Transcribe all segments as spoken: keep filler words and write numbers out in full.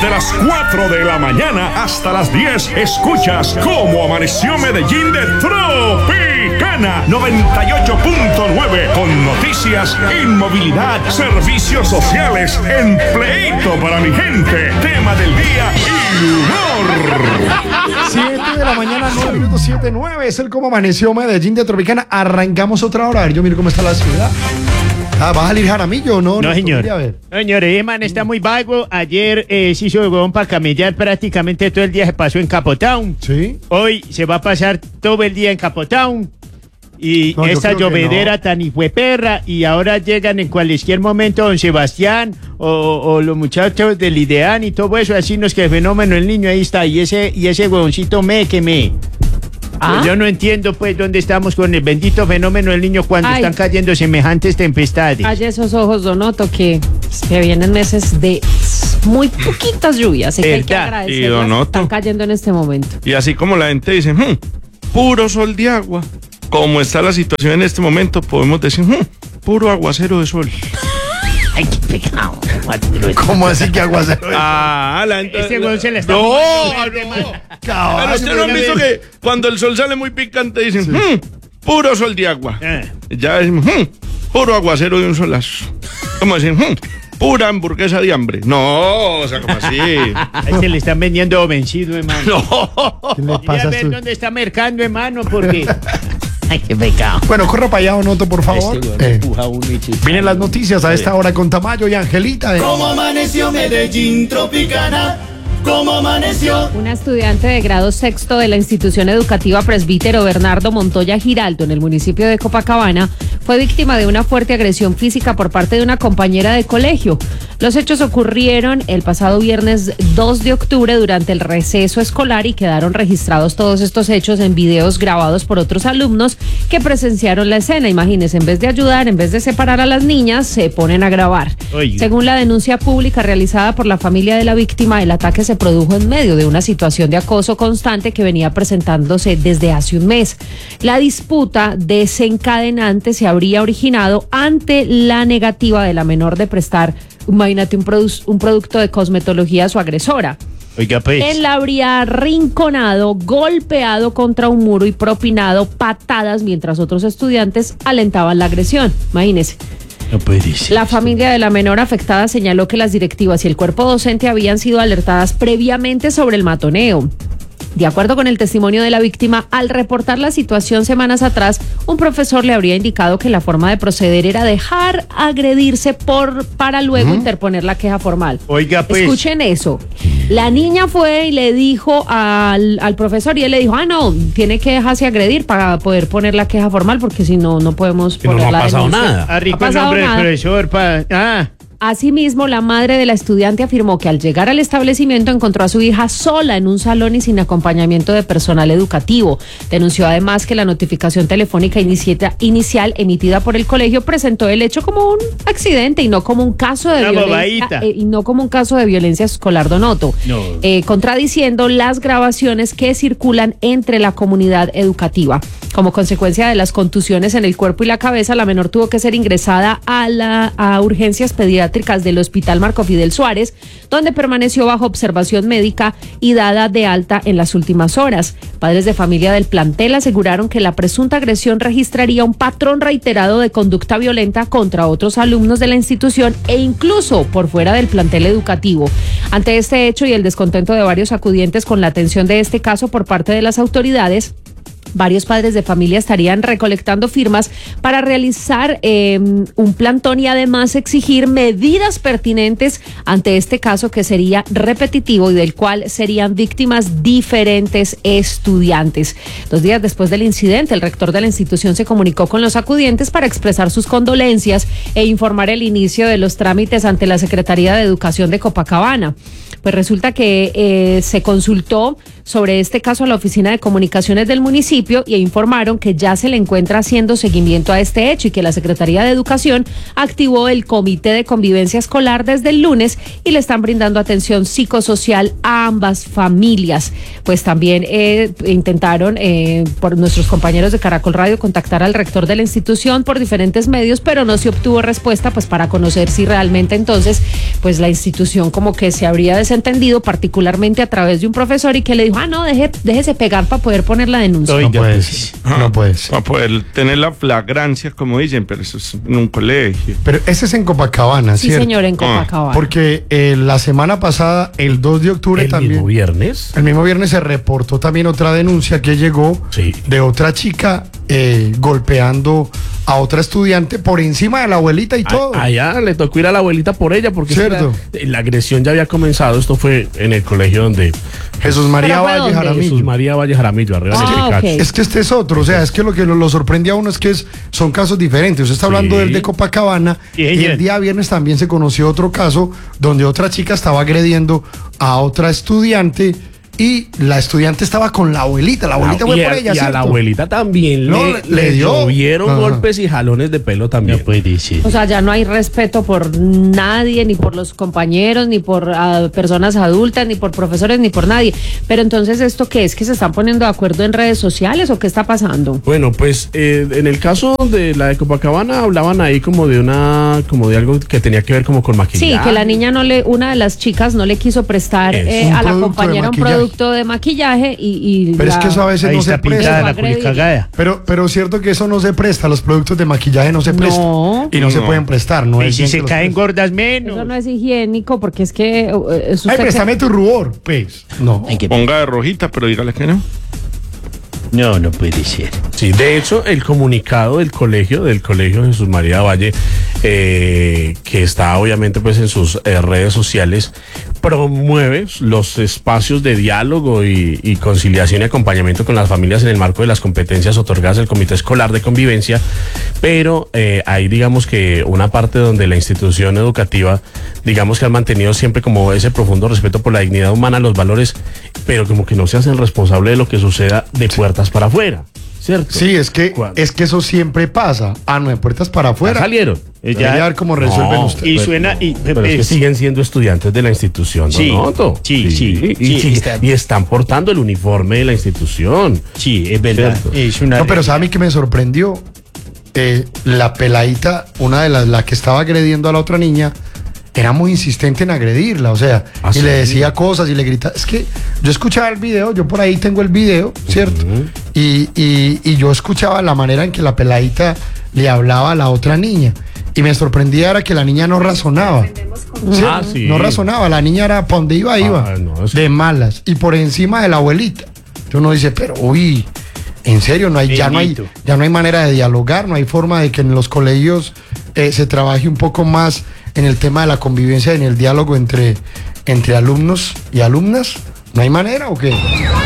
Desde las cuatro de la mañana hasta las diez, escuchas Cómo Amaneció Medellín de Tropicana noventa y ocho punto nueve, con noticias, inmovilidad, servicios sociales, empleito para mi gente, tema del día y humor. siete de la mañana, nueve minutos, siete, nueve, es el Cómo Amaneció Medellín de Tropicana. Arrancamos otra hora, a ver, yo miro cómo está la ciudad. Ah, ¿vas a salir Jaramillo o no? No, no señor. A ver. No, señor, ese man está muy vago. Ayer eh, se hizo huevón para camellar, prácticamente todo el día se pasó en Capotown. Sí. Hoy se va a pasar todo el día en Capotown. Y No, yo esta creo que llovedera no. tan hijueperra, y ahora llegan en cualquier momento don Sebastián o, o los muchachos del IDEAN y todo eso, así nos que el fenómeno el niño ahí está, y ese y ese huevoncito me que me. ¿Ah? Pues yo no entiendo pues dónde estamos con el bendito fenómeno del niño cuando Ay. están cayendo semejantes tempestades. Hay esos ojos, Donoto, que, que vienen meses de muy poquitas lluvias, así que hay que ¿Verdad? agradecer Y las que Donoto. están cayendo en este momento. Y así como la gente dice, "Hmm, puro sol de agua", como está la situación en este momento, podemos decir, "Hmm, puro aguacero de sol". Ay, qué pecado. ¿Cómo así que aguacero? Ah, la gente... Ese huevón se le está No, fumando no. verde, Caballo, Pero usted no han visto que cuando el sol sale muy picante dicen, "Hmm, puro sol de agua". Ah. Ya decimos, "Hmm, puro aguacero de un solazo". Como decir, "Hmm, pura hamburguesa de hambre". No, o sea, como así. Ahí se le están vendiendo vencido, hermano. No. ¿Qué le Mira a pasa a ver su- dónde está mercando, hermano, porque... Ay, qué pecado. Bueno, corra para allá, Onoto, por favor. Este huevón Eh, empuja a uno y se- vienen las noticias a esta hora con Tamayo y Angelita. eh. ¿Cómo amaneció Medellín Tropicana? ¿Cómo amaneció? Una estudiante de grado sexto de la institución educativa Presbítero Bernardo Montoya Giraldo en el municipio de Copacabana fue víctima de una fuerte agresión física por parte de una compañera de colegio. Los hechos ocurrieron el pasado viernes dos de octubre durante el receso escolar y quedaron registrados todos estos hechos en videos grabados por otros alumnos que presenciaron la escena. Imagínense, en vez de ayudar, en vez de separar a las niñas, se ponen a grabar. Oiga. Según la denuncia pública realizada por la familia de la víctima, el ataque se produjo en medio de una situación de acoso constante que venía presentándose desde hace un mes. La disputa desencadenante se habría originado ante la negativa de la menor de prestar, imagínate, un, produ- un producto de cosmetología a su agresora. Oiga, pues. Él la habría arrinconado, golpeado contra un muro y propinado patadas mientras otros estudiantes alentaban la agresión. Imagínese. No puede ser. La familia de la menor afectada señaló que las directivas y el cuerpo docente habían sido alertadas previamente sobre el matoneo. De acuerdo con el testimonio de la víctima, al reportar la situación semanas atrás, un profesor le habría indicado que la forma de proceder era dejar agredirse por para luego interponer la queja formal. Oiga, pues. Escuchen eso. La niña fue y le dijo al, al profesor y él le dijo, ah, no, tiene que dejarse agredir para poder poner la queja formal porque si no, no podemos Pero poner no ha la pasado denuncia". nada. Ah, rico No ha el pasado nombre del nada. profesor. Pa... Ah. Asimismo, la madre de la estudiante afirmó que al llegar al establecimiento encontró a su hija sola en un salón y sin acompañamiento de personal educativo. Denunció además que la notificación telefónica inicieta- inicial emitida por el colegio presentó el hecho como un accidente y no como un caso de Una violencia bobadita. eh, y no como un caso de violencia escolar, Donoto, No. eh, contradiciendo las grabaciones que circulan entre la comunidad educativa. Como consecuencia de las contusiones en el cuerpo y la cabeza, la menor tuvo que ser ingresada a, la, a urgencias pediátricas del Hospital Marco Fidel Suárez, donde permaneció bajo observación médica y dada de alta en las últimas horas. Padres de familia del plantel aseguraron que la presunta agresión registraría un patrón reiterado de conducta violenta contra otros alumnos de la institución e incluso por fuera del plantel educativo. Ante este hecho y el descontento de varios acudientes con la atención de este caso por parte de las autoridades, varios padres de familia estarían recolectando firmas para realizar eh, un plantón y además exigir medidas pertinentes ante este caso que sería repetitivo y del cual serían víctimas diferentes estudiantes. Dos días después del incidente, el rector de la institución se comunicó con los acudientes para expresar sus condolencias e informar el inicio de los trámites ante la Secretaría de Educación de Copacabana. Pues resulta que eh, se consultó sobre este caso a la Oficina de Comunicaciones del municipio y informaron que ya se le encuentra haciendo seguimiento a este hecho y que la Secretaría de Educación activó el Comité de Convivencia Escolar desde el lunes y le están brindando atención psicosocial a ambas familias. Pues también eh, intentaron eh, por nuestros compañeros de Caracol Radio contactar al rector de la institución por diferentes medios, pero no se obtuvo respuesta pues para conocer si realmente entonces pues la institución como que se habría desentendido, particularmente a través de un profesor y que le dijo, ah no, deje, déjese pegar para poder poner la denuncia. No puede ser, no puede ser. Para poder tener la flagrancia, como dicen, pero eso es en un colegio. Pero ese es en Copacabana, Sí, ¿cierto? señor, en Copacabana. Porque eh, la semana pasada, el dos de octubre El también. mismo viernes. El mismo viernes se reportó también otra denuncia que llegó Sí. de otra chica eh, golpeando a otra estudiante por encima de la abuelita y todo. A- allá le tocó ir a la abuelita por ella porque es que Cierto. la, la agresión ya había comenzado. Esto fue en el colegio donde Jesús María ¿Pero fue Valle dónde? Jaramillo. Jesús María Valle Jaramillo, arriba Ah, de Picacho. ok. Es que este es otro, o sea, es que lo que lo, lo sorprende a uno es que es, son casos diferentes. Usted está hablando Sí. del de Copacabana Sí, y señor. el día viernes también se conoció otro caso donde otra chica estaba agrediendo a otra estudiante y la estudiante estaba con la abuelita. La abuelita fue y por a, ella, y a ¿cierto? la abuelita también No, le, le- le le dio. llovieron Ajá. golpes y jalones de pelo también. No puede ser. O sea, ya no hay respeto por nadie, ni por los compañeros, ni por ah, personas adultas, ni por profesores, ni por nadie. Pero entonces, ¿esto qué es? ¿Que se están poniendo de acuerdo en redes sociales o qué está pasando? Bueno, pues eh, en el caso de la de Copacabana hablaban ahí como de una, como de algo que tenía que ver como con maquillaje. Sí, que la niña no le, una de las chicas no le quiso prestar Eso. eh, Un a la producto de compañera un maquillaje. producto de maquillaje y, y Pero es la- que eso a veces Ahí no se está pintada presta. la Agredir. culicagada. Pero, pero es cierto que eso no se presta, los productos de maquillaje no se prestan. No. Y no, se No. pueden prestar, no Y es si bien que se los caen presten. gordas menos. Eso no es higiénico porque es que eh, es Ay, usted préstame tu rubor, pues. No. Hay que- Ponga de rojita, pero dígale que no. No, no puede ser. Sí, de hecho, el comunicado del colegio, del colegio Jesús María Valle, eh, que está obviamente pues en sus eh, redes sociales, promueve los espacios de diálogo y, y conciliación y acompañamiento con las familias en el marco de las competencias otorgadas del Comité Escolar de Convivencia, pero eh, hay digamos que una parte donde la institución educativa, digamos que ha mantenido siempre como ese profundo respeto por la dignidad humana, los valores, pero como que no se hacen responsable de lo que suceda de puertas para afuera, ¿cierto? Sí, es que, ¿Cuándo? es que eso siempre pasa. Ah, no, de puertas para Ya afuera. salieron. Eh, Voy a ya- ver cómo resuelven No, ustedes. Y suena. Y, Pero es que es- siguen siendo estudiantes de la institución, Sí, ¿no, Otto? sí, sí, y, sí, sí, está- y están portando el uniforme de la institución. Sí, es verdad. Cierto. Es una No, pero ¿sabe a mí que me sorprendió? Eh, la peladita, una de las la que estaba agrediendo a la otra niña, era muy insistente en agredirla, o sea, ¿Ah, y sí? le decía cosas y le gritaba. Es que yo escuchaba el video, yo por ahí tengo el video, ¿cierto? y, y, y yo escuchaba la manera en que la peladita le hablaba a la otra niña. Y me sorprendía era que la niña no razonaba. ¿Sí? Ah, sí. No razonaba, la niña era para donde iba, iba. Ah, no, es- De malas. Y por encima de la abuelita. Uno dice, pero uy, en serio, no hay, ya no hay, Bendito. ya no hay manera de dialogar, no hay forma de que en los colegios eh, se trabaje un poco más en el tema de la convivencia, en el diálogo entre, entre alumnos y alumnas. ¿No hay manera o qué?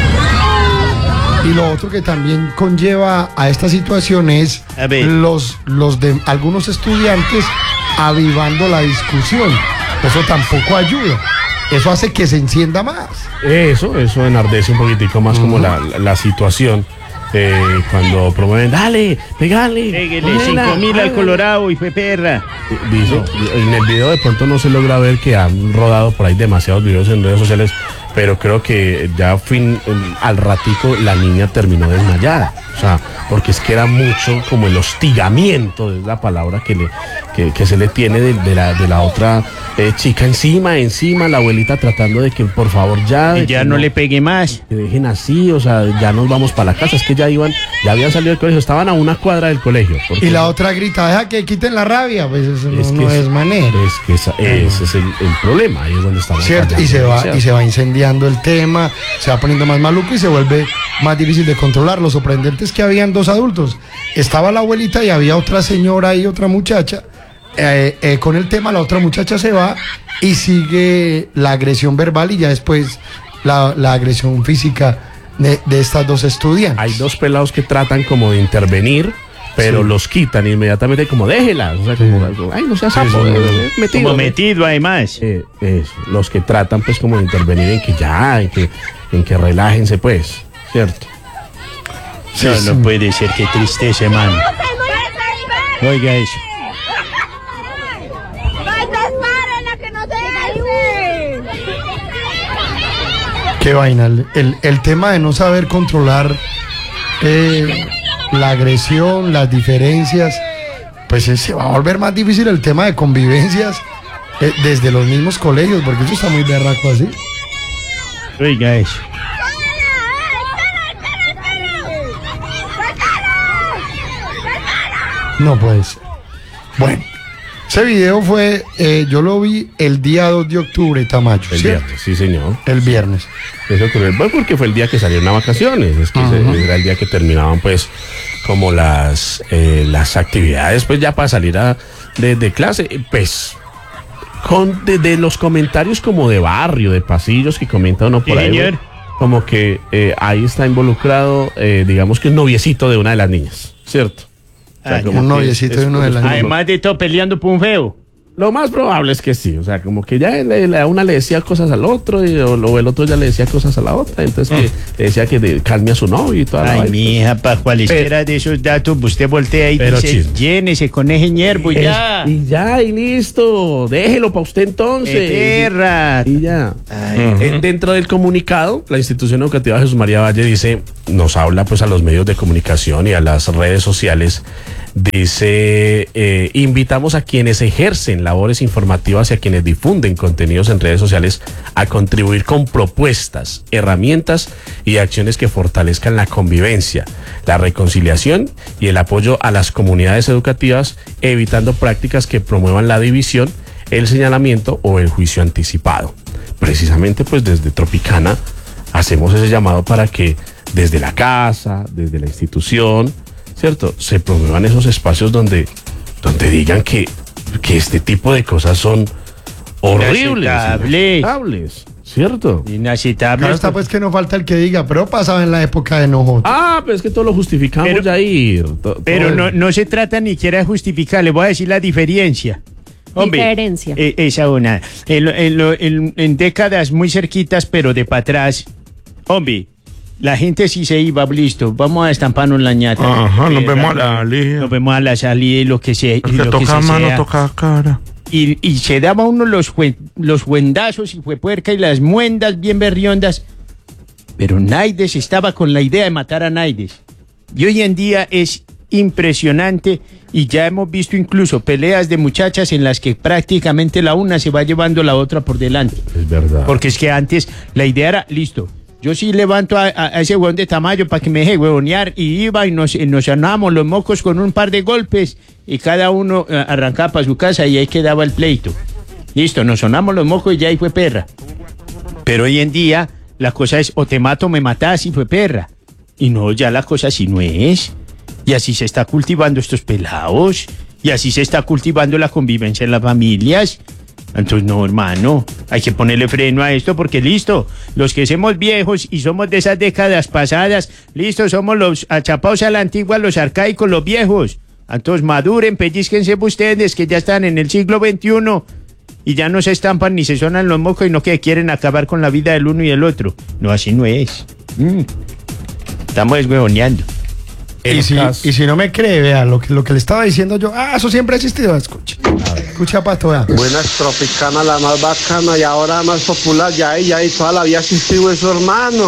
Y lo otro que también conlleva a esta situación es A ver. los, los de algunos estudiantes avivando la discusión. Eso tampoco ayuda. Eso hace que se encienda más. Eso, eso enardece un poquitico más como la, la, la situación. eh, cuando promueven, dale, pegale. Péguele cógela, cinco mil al hágale". Colorado y fue perra. Dice, en el video de pronto no se logra ver que han rodado por ahí demasiados videos en redes sociales, pero creo que ya fin, al ratico la niña terminó desmayada. O sea, porque es que era mucho como el hostigamiento, es la palabra que, le, que, que se le tiene de, de la, de la otra eh, chica encima, encima, la abuelita tratando de que por favor ya... de Y ya que no le pegue más. que dejen así, o sea, ya nos vamos para la casa. Es que ya iban, ya habían salido del colegio, estaban a una cuadra del colegio. porque- Y la otra grita, deja que quiten la rabia. Pues eso no es no que es, manera. Es que esa- ese es el, el problema, ahí es donde estamos. ¿Cierto? Y se va, y se va incendiando el tema, se va poniendo más maluco y se vuelve más difícil de controlar. Lo sorprendente es que habían dos adultos. Estaba la abuelita y había otra señora y otra muchacha. Eh, eh, con el tema, la otra muchacha se va y sigue la agresión verbal y ya después la, la agresión física de, de estas dos estudiantes. Hay dos pelados que tratan como de intervenir, pero Sí. los quitan inmediatamente como déjela. O sea, como, ay, no seas sapo, sí, eh, sí. eh, metido. Como ¿no? metido además. Eh, eso, los que tratan pues como de intervenir en que ya, en que en que relájense pues, ¿cierto? Sí, no, no puede ser, qué tristeza, mano. Oiga eso. Qué vaina, el, el, el tema de no saber controlar eh, la agresión, las diferencias, pues eh, se va a volver más difícil el tema de convivencias eh, desde los mismos colegios, porque eso está muy berraco así. Oiga eso. No puede ser. Bueno, ese video fue, eh, yo lo vi el día dos de octubre, Tamayo. El ¿cierto? viernes, sí señor. El viernes. Eso ocurrió, pues porque fue el día que salieron a vacaciones, es que Ajá. ese era el día que terminaban pues como las eh, las actividades pues ya para salir a, de, de clase, pues con de, de los comentarios como de barrio, de pasillos que comenta uno por Sí, ahí, señor. como que eh, ahí está involucrado, eh, digamos que un noviecito de una de las niñas, ¿cierto? O sea, Ay, como un que noviecito de uno de las como- Además de todo, peleando por un feo. Lo más probable es que sí, o sea, como que ya le- la una le decía cosas al otro y o, o el otro ya le decía cosas a la otra, entonces que le decía que de- calme a su novio y toda la Ay, vaina. mi hija, para cualquiera de esos datos, usted voltea y Pero dice, chismes. llénese con ese ñerbo y Es- ya. Y ya, y listo. Déjelo para usted entonces. Eh, perra. Y ya. Ay. Eh, Dentro del comunicado, la institución educativa Jesús María Valle dice, nos habla pues a los medios de comunicación y a las redes sociales. Dice, eh, invitamos a quienes ejercen labores informativas y a quienes difunden contenidos en redes sociales a contribuir con propuestas, herramientas y acciones que fortalezcan la convivencia, la reconciliación y el apoyo a las comunidades educativas, evitando prácticas que promuevan la división, el señalamiento o el juicio anticipado. Precisamente pues desde Tropicana hacemos ese llamado para que desde la casa, desde la institución, ¿cierto?, se promuevan esos espacios donde, donde digan que, que este tipo de cosas son horribles, Inaceptables. inaceptables, ¿cierto? Inaceptable. Claro está pues que no falta el que diga, pero pasaba en la época de nosotros. Ah, pero es que todo lo justificamos, Pero- Jair. To- Pero todo no, el- no se trata ni siquiera de justificar, le voy a decir la diferencia. Diferencia. eh, esa una. En, lo- en lo- en- en décadas muy cerquitas, pero de para atrás, hombre, la gente sí se iba, listo, vamos a estamparnos la ñata. Ajá, nos Eh, vemos a la Nos salida. vemos a la salida y lo que sea. El y que lo que toca se mano, sea. toca cara. Y, y se daba uno los, jue- los huendazos y fue puerca y las muendas bien berriondas. Pero Naides estaba con la idea de matar a Naides. Y hoy en día es impresionante y ya hemos visto incluso peleas de muchachas en las que prácticamente la una se va llevando la otra por delante. Es verdad. Porque es que antes la idea era, listo, yo sí levanto a, a- a ese huevón de Tamayo para que me deje huevonear y iba y nos, y nos sanábamos los mocos con un par de golpes y cada uno eh, arrancaba para su casa y ahí quedaba el pleito. Listo, nos sonamos los mocos y ya ahí fue perra. Pero hoy en día la cosa es o te mato o me matás y fue perra. Y no, ya la cosa así no es. Y así se está cultivando estos pelados. Y así se está cultivando la convivencia en las familias. Entonces, no, hermano, hay que ponerle freno a esto porque listo, los que somos viejos y somos de esas décadas pasadas, listo, somos los achapados a la antigua, los arcaicos, los viejos. Entonces, maduren, pellizquense ustedes que ya están en el siglo veintiuno y ya no se estampan ni se sonan los mocos y no que quieren acabar con la vida del uno y el otro. No, así no es. Mm. Estamos deshuevoneando. Y si, y si no me cree, vea, lo que, lo que le estaba diciendo yo, ah, eso siempre ha existido, escucha. Escucha, Pato, vea. Buenas Tropicana, la más bacana y ahora más popular, ya y ya y toda la vida ha existido eso, hermano.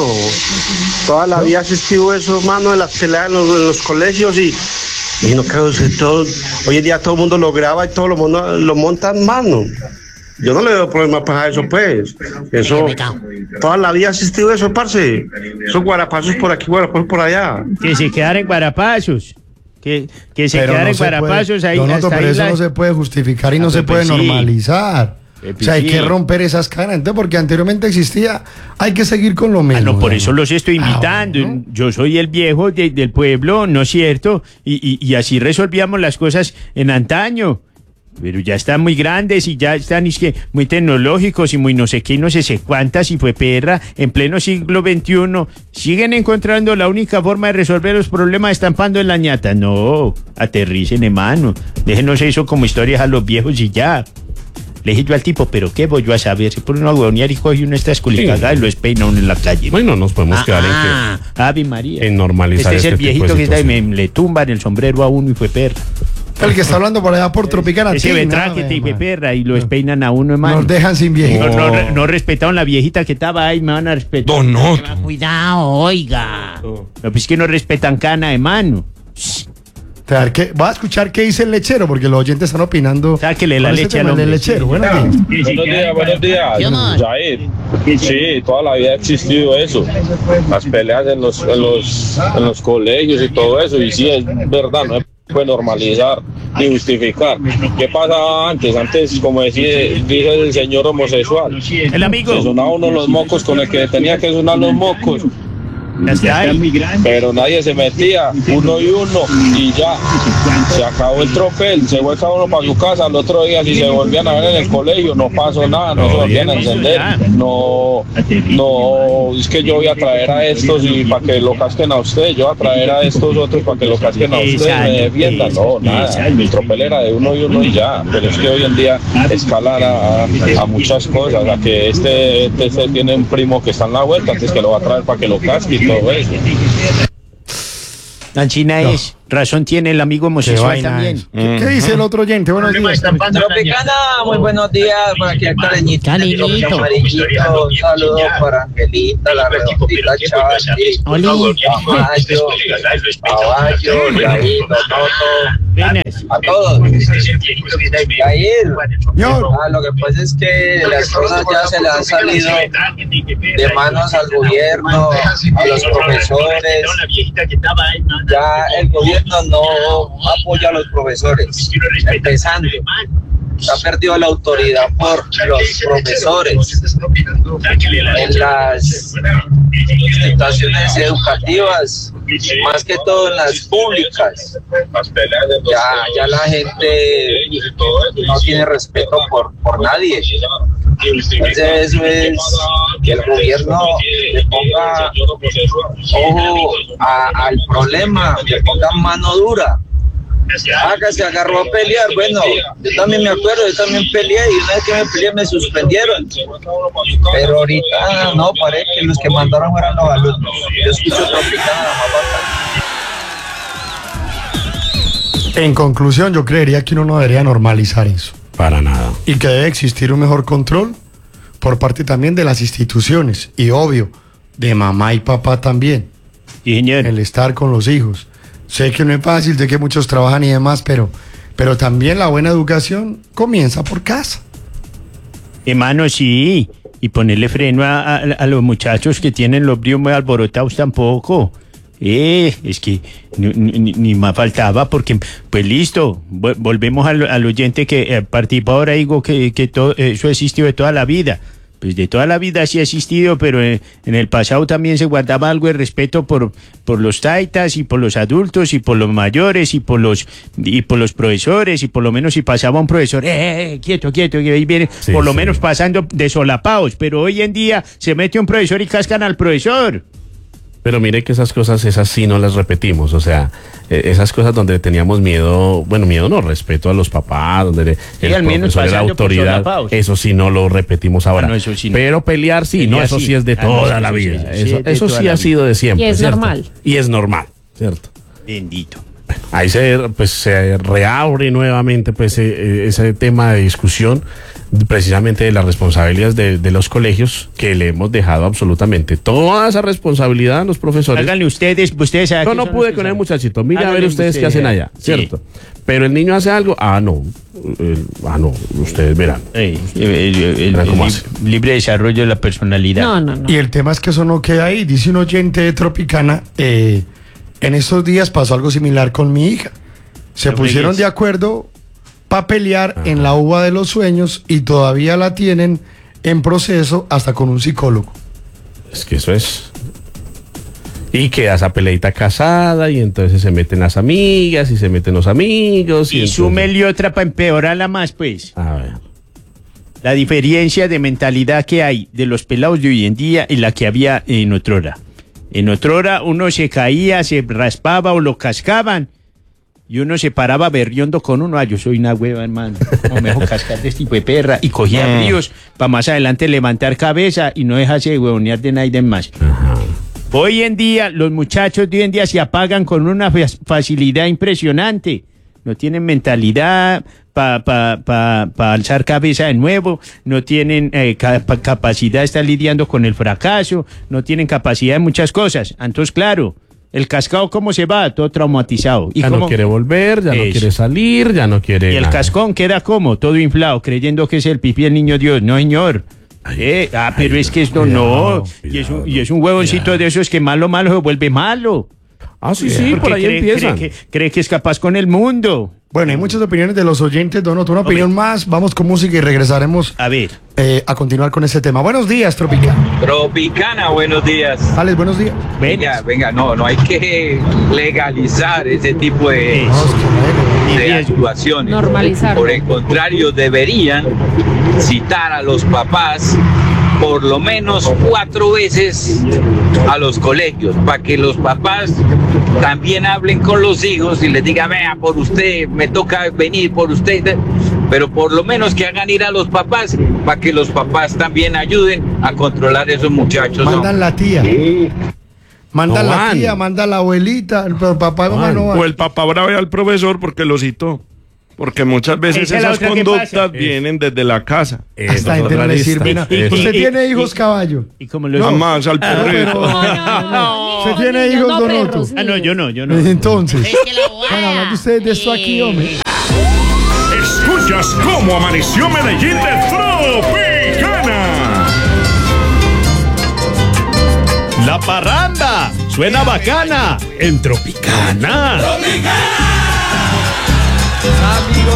Toda la vida ha existido eso, hermano, en las peleas en los, en los colegios y, y no creo que todo, hoy en día todo el mundo lo graba y todo lo, mundo, lo monta en mano. Yo no le veo problema para eso, pues. Eso, toda la vida ha existido eso, parce. Esos guarapazos por aquí, guarapazos por allá. Que se quedaran guarapazos. Que, que se Pero quedaran no se puede- guarapazos ahí. Donoto, hasta pero ahí eso la- no se puede justificar y no Ah, se pues, puede pues, sí. normalizar. Eh, O sea, hay pues, que sí. romper esas cadenas. Entonces, porque anteriormente existía, hay que seguir con lo mismo. Ah, no, por ¿no? eso los estoy Ah, invitando. bueno. Yo soy el viejo de- del pueblo, ¿no es cierto? Y, y- y así resolvíamos las cosas en antaño. Pero ya están muy grandes y ya están es que, muy tecnológicos y muy no sé qué y no sé, sé cuántas y fue perra en pleno siglo veintiuno. Siguen encontrando la única forma de resolver los problemas estampando en la ñata. No, aterricen, hermano. Déjenos eso como historias a los viejos y ya. Le dije yo al tipo, pero qué voy yo a saber, se pone uno a huevonear y coge una estas culicagadas y lo espeina uno en la calle. Bueno, nos podemos ah, quedar en ah, que... Ave María. En normalizar este es el este tipo viejito de que está y me, situaciones. le tumban el sombrero a uno y fue perra. El que está hablando por allá por Tropicana. Ese betráquete y fue perra y lo despeinan a uno, hermano. Nos dejan sin viejito. No, no, no respetaron la viejita que estaba ahí, me van a respetar. Don no. Cuidado, oiga. No, pues que no respetan cana, hermano. A ver, ¿qué? Va a escuchar qué dice el lechero, porque los oyentes están opinando. Sáquele la con este leche tema al hombre. del lechero. Buenos días. Buenos días, buenos días. Jair. Sí, toda la vida ha existido eso. Las peleas en los, en los, en los colegios y todo eso. Y sí, es verdad, no se puede normalizar ni justificar. ¿Qué pasaba antes? Antes, como decía, dice el señor homosexual, El amigo. se sonaba uno los mocos con el que tenía que sonar los mocos. Pero nadie se metía, uno y uno, y ya se acabó el tropel, se fue cada uno para su casa. Al otro día, si se volvían a ver en el colegio, no pasó nada, no se volvían a encender. No, no, es que yo voy a traer a estos y para que lo casquen a usted, yo voy a traer a estos otros para que lo casquen a usted, me defiendan. No, nada, el tropel era de uno y uno y ya. Pero es que hoy en día escalar a, a muchas cosas, a que este, este, este tiene un primo que está en la vuelta, antes que lo va a traer para que lo casque. Todo eso. La China No. es, razón tiene el amigo Qué homosexual vaina también. es. ¿Qué, qué dice el otro oyente? Buenos días. Tropicana, muy buenos días para aquí el cariñito. Cariñito. Amarillito, un saludo para Angelita, la redondita Charlie, Caballo, Caballo, Yair, Noto, Venes. a todos. Yair, Señor. ah, lo que pasa es que las cosas ya se le han salido de manos al gobierno, a los profesores. Ya el gobierno no apoya a los profesores, empezando. Ha perdido la autoridad por los profesores. En las instituciones educativas, más que todo en las públicas, ya, ya la gente no tiene respeto por, por nadie. Entonces eso es que el gobierno le ponga ojo a- al problema, le ponga mano dura. Acá se agarró a pelear, bueno, yo también me acuerdo, yo también peleé y una vez que me peleé me suspendieron. Pero ahorita no, parece que los que mandaron fueron los alumnos. Yo escucho Tropicana, la más bacana. En conclusión, yo creería que uno no debería normalizar eso. Para nada. Y que debe existir un mejor control por parte también de las instituciones. Y obvio, de mamá y papá también. Sí, señor. El estar con los hijos. Sé que no es fácil, sé que muchos trabajan y demás, pero, pero también la buena educación comienza por casa. Hermano, sí. Y ponerle freno a, a- a los muchachos que tienen los bríos muy alborotados tampoco. Eh, es que ni, ni- ni más faltaba porque, pues listo, vo- volvemos al, al oyente que eh, participó ahora, digo que, que todo, eso ha existido de toda la vida. Pues de toda la vida sí ha existido, pero en, en el pasado también se guardaba algo de respeto por, por los taitas y por los adultos y por los mayores y por los y por los profesores y por lo menos si pasaba un profesor, eh, eh, quieto, quieto, que ahí viene, Sí, por lo sí. menos pasando de solapados, pero hoy en día se mete un profesor y cascan al profesor. Pero mire que esas cosas, esas sí no las repetimos, o sea, eh, esas cosas donde teníamos miedo, bueno, miedo no, respeto a los papás, donde el al menos profesor era pasando por autoridad, solapados. eso sí no lo repetimos ahora. Ah, no, eso sí no. Pero pelear sí, Pelear no, eso sí. sí es de Ah, no, toda eso la sí, vida, eso sí eso, es de eso toda sí la ha sido de siempre. Y es ¿cierto? normal. Y es normal, ¿cierto? Bendito. Ahí se, pues, se reabre nuevamente pues, eh, ese tema de discusión precisamente de las responsabilidades de, de los colegios que le hemos dejado absolutamente toda esa responsabilidad a los profesores. Háganle ustedes, ustedes saben Yo que no son pude los que con el saben. muchachito. Mira a ver Háganle ustedes qué ustedes, hacen allá, sí. ¿cierto? Pero el niño hace algo, ah, no. El- ah, no, ustedes verán. Ey, el, el- el- Verán cómo el hace. libre desarrollo de la personalidad. No, no, no. Y el tema es que eso no queda ahí. Dice un oyente de Tropicana, eh, en estos días pasó algo similar con mi hija. Se No pusieron fregues. de acuerdo para pelear en la uva de los sueños y todavía la tienen en proceso hasta con un psicólogo. Es que eso es. Y queda esa peleita casada y entonces se meten las amigas y se meten los amigos. Y entonces- súmele otra para empeorarla más, pues. A ver. La diferencia de mentalidad que hay de los pelados de hoy en día y la que había en otrora. En otrora uno se caía, se raspaba o lo cascaban y uno se paraba berriondo con uno, ah, yo soy una hueva, hermano, no me dejo cascar de este tipo de perra, y cogía ríos para más adelante levantar cabeza y no dejarse de huevonear de nadie más. Hoy en día, los muchachos de hoy en día se apagan con una facilidad impresionante. No tienen mentalidad para pa, pa, pa alzar cabeza de nuevo, no tienen eh, cap capacidad de estar lidiando con el fracaso, no tienen capacidad de muchas cosas. Entonces, claro, el cascado, ¿cómo se va? Todo traumatizado. ¿Y ya cómo? No quiere volver, ya Eso. no quiere salir, ya no quiere... Y el nada. cascón queda como, todo inflado, creyendo que es el pipí del niño Dios. No, señor. Eh, ah, pero ay, es que esto cuidado, no, cuidado, y, es un, y es un huevoncito cuidado. de esos que malo, malo se vuelve malo. Ah, sí, sí, Porque por ahí cree, empiezan. Cree que, cree que es capaz con el mundo. Bueno, hay muchas opiniones de los oyentes, Donoto. Una opinión más, vamos con música y regresaremos a ver eh, a continuar con este tema. Buenos días, Tropicana. Tropicana, buenos días. Alex, buenos días. Venga, venga, no, no hay que legalizar ese tipo de, de actuaciones. Normalizarlo. Por el contrario, deberían citar a los papás por lo menos cuatro veces a los colegios, para que los papás también hablen con los hijos y les digan, vea, por usted, me toca venir por usted, pero por lo menos que hagan ir a los papás, para que los papás también ayuden a controlar a esos muchachos. Mandan ¿no? la tía. Sí. Manda no la van. tía, manda la abuelita, pero el papá no, no va. O el papá brave al profesor porque lo citó. Porque muchas veces Esa es la esas otra que conductas pasa. vienen desde la casa. A esta gente no le sirve nada. Y- y- ¿Usted y- tiene y- hijos, y- caballo? ¿Y cómo lo Nada más al Ah, perrito. pero- No, no, no. ¿Usted tiene Niños, hijos, no Donoto? perros, Ah, no, niños. yo no, yo no. Entonces, Es que la voy a- van hablando ustedes de esto aquí, hombre. Escuchas cómo amaneció Medellín de Tropicana. La parranda suena bacana en Tropicana. Amigos